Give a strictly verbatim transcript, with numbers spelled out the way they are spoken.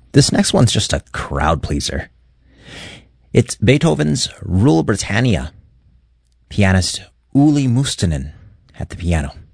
This next one's just a crowd pleaser. It's Beethoven's Rule Britannia. Pianist Uli Mustonen at the piano.